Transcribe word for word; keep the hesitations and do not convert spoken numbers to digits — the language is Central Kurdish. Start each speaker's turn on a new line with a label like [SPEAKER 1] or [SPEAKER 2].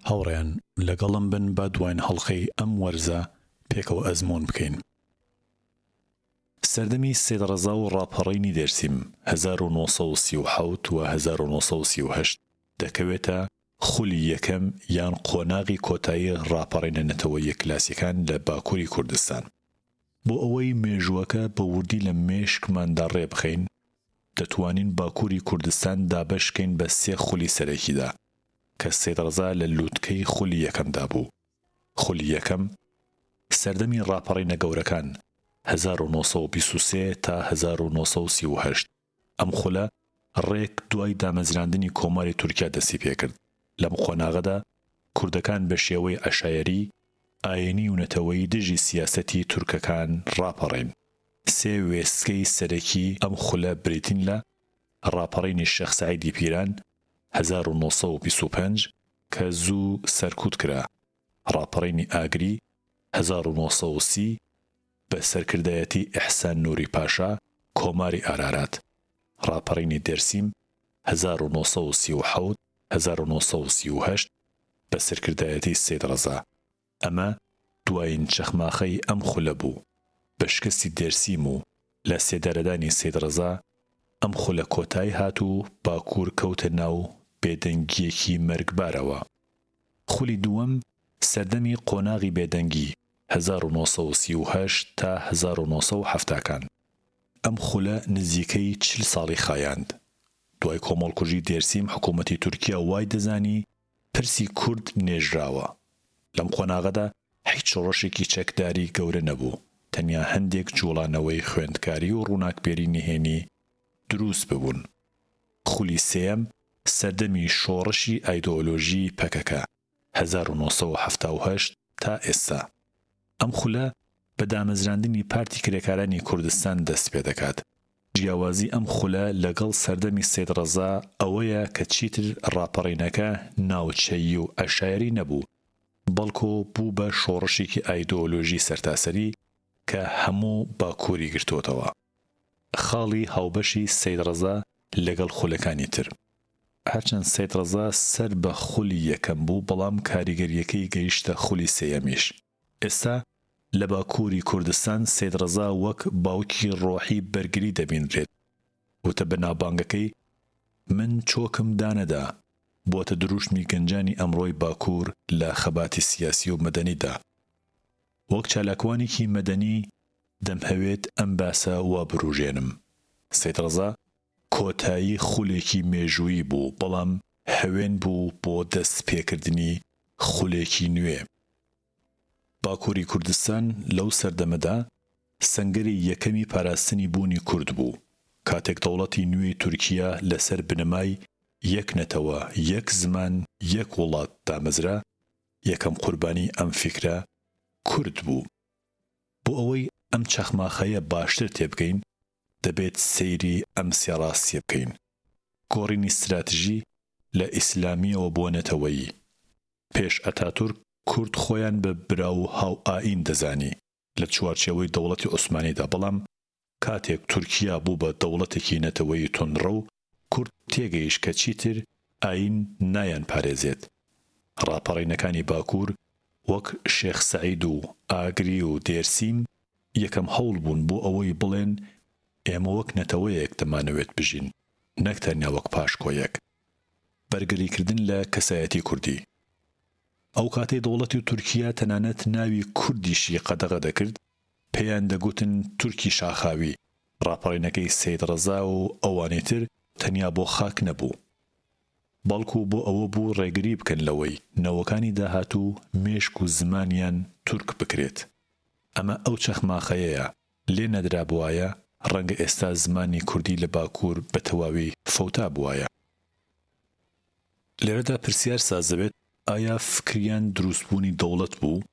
[SPEAKER 1] هاوڕێیان لەگەڵم بن با دوایین هەڵقەی ئەم وەرزە پێکەوە ئەزمۆن بکەین. سەردەمی سەید ڕەزا و ڕاپەڕینی دەرسیم هەزار و نۆ سەد و سی و حەوت و هەزار و نۆ سەد و سی و هەشت دەکەوێتە خولی یەکەم یان قۆناغی کۆتایی ڕاپەڕینە نەتەوەییە کلاسیکان لە باکووری کوردستان. بۆ ئەوەی مێژووەکە بە وردی لە مێشکماندا ڕێبخەین دەتوانین باکووری کوردستان دابەشکەین بە سێ خولی سەرەکیدا کە سەید ڕەزا لە لووتکەی خولی یەکەمدا بوو. خولی یەکەم سەردەمی ڕاپەڕینە گەورەکان هەزار و نۆ سەد و بیست و سێ تا هەزار و نۆ سەد و سی و هەشت. ئەم خولە ڕێک دوای دامەزراندنی کۆماری تورکیا دەستی پێکرد. لەم قۆناغەدا کوردەکان بە شێوەی عەشایەری ئاینی و نەتەوەیی دژی سیاسەتی تورکەکان ڕاپەڕین. سێ وێستگەی سەرەکی ئەم خولە بریتین لە ڕاپەڕینی شێخ سەعیدی پیران هەزار و نۆ سەد و بیست و پێنج کە زوو سەرکوت کرا، ڕاپەڕینی ئاگری هەزار و نۆ سەد و سی بە سەرکردایەتی ئیحسان نووری پاشا کۆماری ئارارات، ڕاپەڕینی دەرسیم هەزار و نۆ سەد و سی و حەوت هەزار و نۆ سەد و سی و هەشت بە سەرکردایەتی سەید ڕەزا. ئەمە دوایین چەخماخەی ئەم خولە بوو. بە شکستی دەرسیم و لە سێدارەدانی سەید ڕەزا ئەم خولە کۆتایی هات و باکوور کەوتە ناو بێدەنگیەکی مەرگبارەوە. خولی دووەم سەردەمی قۆناغی بێدەنگی هەزار و نۆ سەد و سی و هەشت تا هەزار و نۆ سەد و حەفتاکان. ئەم خولە نزیکەی چل ساڵی خایاند. دوای کۆمەڵکوژی دەرسیم حکوومەتی تورکیا وای دەزانی پرسی کورد نێژراوە. لەم قۆناغەدا هیچ ڕۆژێکی چەکداری گەورە نەبوو، تەنیا هەندێک جوڵانەوەی خوێندکاری و ڕووناکبێری نهێنی دروست ببوون. خولی سێیەم سەردەمی شۆڕشی ئایدۆلۆژی پەکەکە هەزار و نۆ سەد و حەفتا و هەشت تا ئێستا. ئەم خولە بە دامەزراندنی پارتی کرێکارانی کوردستان دەست پێ دەکات. جیاوازی ئەم خولە لەگەڵ سەردەمی سەید ڕەزا ئەوەیە کە چیتر ڕاپەڕینەکە ناوچەیی و عەشایەری نەبوو، بەڵکو بوو بە شۆڕشێکی ئایدۆلۆژی سەرتاسەری کە هەموو باکووری گرتوتەوە. خاڵی هاوبەشی سەید ڕەزا لەگەڵ خولەکانی تر. هەرچەند سەید ڕەزا سەر بە خولی یەکەم بوو بەڵام کاریگەریەکەی گەیشتە خولی سێیەمیش. ئێستا لە باکووری کوردستان سەید ڕەزا وەک باوکی ڕۆحی بەرگری دەبینرێت. وتە بەناوبانگەکەی من چۆکم دانەدا بۆتە دروشمی گەنجانی ئەمڕۆی باکوور لە خەباتی سیاسی و مەدەنیدا. وەک چالاکوانێکی مەدەنی دەمهەوێت ئەم باسە وا بڕوژێنم. سەید ڕەزا کۆتایی خولێکی مێژوویی بوو بەڵام هەوێن بوو بۆ دەست پێکردنی خولێکی نوێ. باکووری کوردستان لەو سەردەمەدا سەنگەری یەکەمی پاراستنی بوونی کورد بوو. کاتێک دەوڵەتی نوێی تورکیا لەسەر بنەمای یەک نەتەوە یەک زمان یەک وڵات دامەزرا، یەکەم قوربانی ئەم فیکرە کورد بوو. بۆ ئەوەی ئەم چەخماخەیە باشتر تێبگەین دەبێت سەیری ئەم سێ ڕاستیە بکەین. گۆڕینی استراتیژی لە ئیسلامیەوە بۆ نەتەوەیی. پێش ئەتاتورک کورد خۆیان بە برا و هاو ئاین دەزانی لە چوارچێوەی دەوڵەتی عوسمانیدا، بەڵام کاتێک تورکیا بوو بە دەوڵەتێکی نەتەوەیی تونڕە و کورد تێگەیشت کە چیتر ئاین نایان پارێزێت. ڕاپەڕینەکانی باکوور وەک شێخ سەعید و ئاگری و دێرسیم یەکەم هەوڵ بوون بۆ ئەوەی بڵێن ئێمە وەک نەتەوەیەک دەمانەوێت بژین، نەک تەنیا وەک پاشکۆیەک. بەرگریکردن لە کەسایەتی کوردی. ئەو کاتەی دەوڵەتی تورکیا تەنانەت ناوی کوردیشی قەدەغە دەکرد، پێیان دەگوتن تورکی شاخاوی. ڕاپەڕینەکەی سەید ڕەزا و ئەوانەی تر تەنیا بۆ خاک نەبوو، بەڵکو بۆ ئەوە بوو ڕێگری بکەن لەوەی نەوەکانی داهاتوو مێشک و زمانیان تورک بکرێت. ئەمە ئەو چەخماخەیەیە لێ نەدرا بوایە ڕەنگە ئێستا زمانی کوردی لە باکوور بە تەواوی فەوتا بوایە. لێرەدا پرسیار سازەبێت ئایا فکریان دروستبوونی دەوڵەت بوو